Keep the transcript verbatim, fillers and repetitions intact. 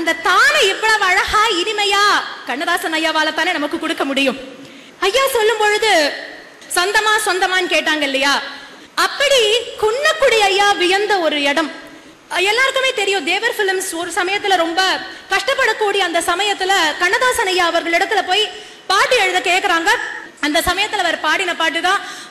அந்த தானை இவ்வளவு அழகா இனிமையா கண்ணதாசன் ஐயாவால தானே நமக்கு கொடுக்க முடியும். ஐயா சொல்லும் பொழுது சொந்தமா சொந்தமான்னு கேட்டாங்க இல்லையா, அப்படி குன்னக்குடி ஐயா வியந்த ஒரு இடம். எல்லாருக்குமே தெரியும், தேவர் பிலிம்ஸ் ஒரு சமயத்துல ரொம்ப கஷ்டப்படக்கூடிய அந்த சமயத்துல கண்ணதாசன் ஐயா அவர்களிடத்துல போய் பாட்டு எழுத கேக்குறாங்க. அந்த சமயத்துல அவர் பாடின பாட்டுதான்